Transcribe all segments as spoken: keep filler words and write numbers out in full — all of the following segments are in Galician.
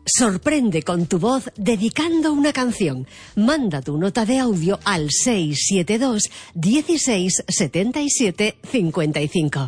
Sorprende con tu voz dedicando una canción. Manda tu nota de audio al seis siete dos, dieciséis, setenta y siete, cincuenta y cinco.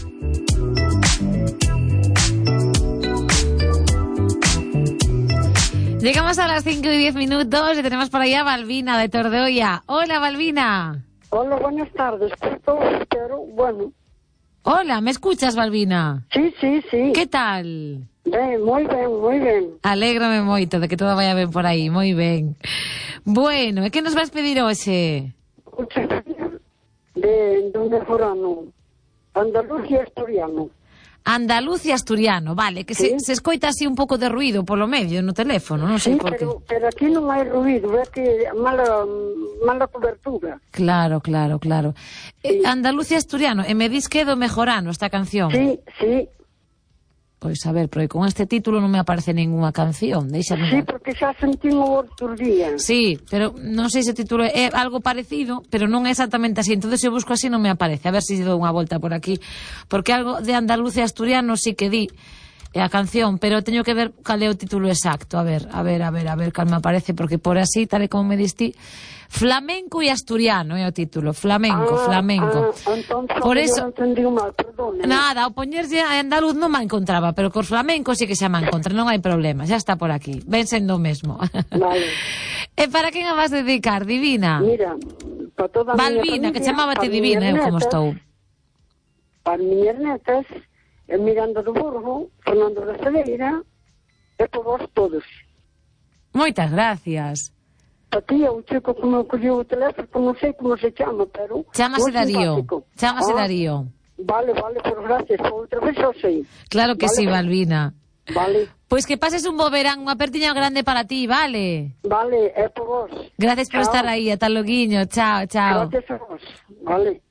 Llegamos a las cinco y diez minutos y tenemos por allá a Balbina de Tordeolla. Hola, Balbina. Hola, buenas tardes. Pero bueno. Hola, ¿me escuchas, Balbina? Sí, sí, sí. ¿Qué tal? Ben, moi ben, moi ben. Alégrame moito de que todo vaya ben por aí, moi ben. Bueno, e que nos vas pedir hoxe? De, de un mejorano. Andaluz e asturiano. Andaluz e asturiano, vale, que sí. se, se escoita así un pouco de ruido polo medio no teléfono, non sei sí, por pero, que. pero aquí non hai ruido, é que mala, mala cobertura. Claro, claro, claro. Sí. Eh, Andaluz e asturiano, e me dis que é do mejorano esta canción. Sí, sí. Pois a ver, porque con este título non me aparece ninguna canción. Deixame Sí, ver. porque xa sentimos outros días. Sí, pero non sei se o título é algo parecido, pero non é exactamente así. Entonces se eu busco así non me aparece. A ver se dou unha volta por aquí. Porque algo de andaluz e asturiano sí que di a canción, pero teño que ver cal é o título exacto. A ver, a ver, a ver, a ver cal me aparece, porque por así, tal e como me diste, flamenco e asturiano é o título. Flamenco, ah, flamenco. Ah, entonces por eso non entendi mal, perdón. Nada, ao poñerse a andaluz non me encontraba, pero cos flamencos sí que xa me encontra, non hai problema, xa está por aquí, ven sendo o mesmo. Vale. E para quen a vas dedicar, Divina? Mira, para toda a Balbina, familia, que chamábate Divina, eu como estou. Para miñas netas, e Miranda do Burgo, Fernando da Cedeira, e por vos todos. Moitas gracias. Para ti, o chico que me colleu o teléfono, non sei como se chama, pero... Chámase Darío, chámase ah, Darío. Vale, vale, por gracias, por outra vez eu sei. Claro que vale, sí, Balbina. Vale. Pois que pases un bo verán, unha apertiña grande para ti, vale? Vale, é por vos. Gracias por chao. Estar aí, ata loguiño, chao, chao. Gracias a vos, vale.